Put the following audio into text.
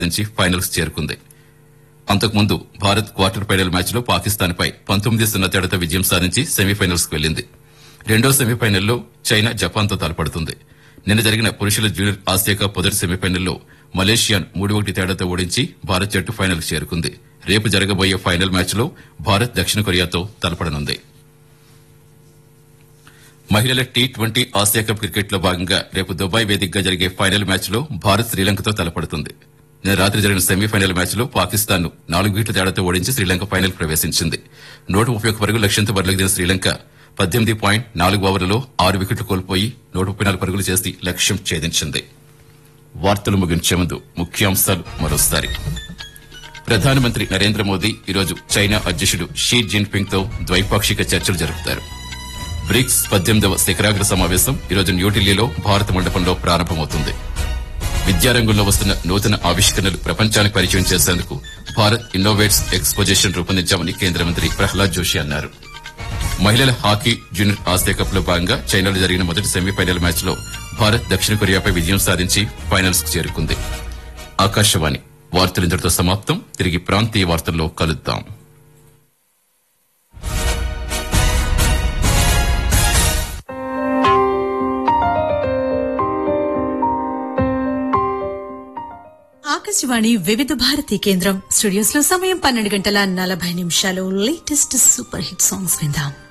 నుంచి ఫైనల్స్ చేరుకుంది. అంతకుముందు భారత్ క్వార్టర్ ఫైనల్ మ్యాచ్లో పాకిస్తాన్పై 19-0 తేడాతో విజయం సాధించి సెమీఫైనల్స్ కు వెళ్లింది. రెండో సెమీఫైనల్లో చైనా జపాన్తో తలపడుతుంది. నిన్న జరిగిన పురుషుల జూనియర్ ఆసియా కప్ మొదటి సెమీఫైనల్లో మలేషియాను 3-1 తేడాతో ఓడించి భారత్ జట్టు ఫైనల్ చేరుకుంది. రేపు జరగబోయే ఫైనల్ మ్యాచ్లో భారత్ దక్షిణ కొరియాతో తలపడనుంది. మహిళల టీ20 ఆసియా కప్ క్రికెట్లో భాగంగా రేపు దుబాయ్ వేదికగా జరిగే ఫైనల్ మ్యాచ్లో భారత్ శ్రీలంకతో తలపడుతుంది. నిన్న రాత్రి జరిగిన సెమీఫైనల్ మ్యాచ్లో పాకిస్తాన్ను 4 వికెట్ల తేడాతో ఓడించి శ్రీలంక ఫైనల్ ప్రవేశించింది. 131 పరుగుల లక్ష్యంతో బరిలోకి దిగిన శ్రీలంక 18.4 ఓవర్లలో 6 వికెట్లు కోల్పోయి 134 పరుగులు చేసి లక్ష్యం ఛేదించింది. వార్తలు ముగించే ముందు ముఖ్యాంశాలు మరోసారి. ప్రధానమంత్రి నరేంద్ర మోదీ ఈరోజు చైనా అధ్యక్షుడు షీ జిన్పింగ్ తో ద్వైపాక్షిక చర్చలు జరుపుతారు. బ్రిక్స్ 18వ శిఖరాగ్ర సమావేశం ఈరోజు న్యూఢిల్లీలో భారత మండపంలో ప్రారంభమవుతుంది. విద్యారంగంలో వస్తున్న నూతన ఆవిష్కరణలు ప్రపంచానికి పరిచయం చేసేందుకు భారత్ ఇన్నోవేట్స్ ఎక్స్పోజిషన్ రూపొందించామని కేంద్ర మంత్రి ప్రహ్లాద్ జోషి అన్నారు. మహిళల హాకీ జూనియర్ ఆసియా కప్ లో భాగంగా చైనాలో జరిగిన మొదటి సెమీఫైనల్ మ్యాచ్లో భారత్ దక్షిణ కొరియాపై విజయం సాధించి ఫైనల్స్ కు చేరుకుంది. ఆకాశవాణి వార్తలు ఇంతటితో సమాప్తం. తిరిగి ప్రాంతీయ వార్తల్లో కలుద్దాం. ఆకాశవాణి వివిధ భారతి కేంద్రం స్టూడియోస్ లో సమయం 12:40 లేటెస్ట్ సూపర్ హిట్ సాంగ్స్ విందాం.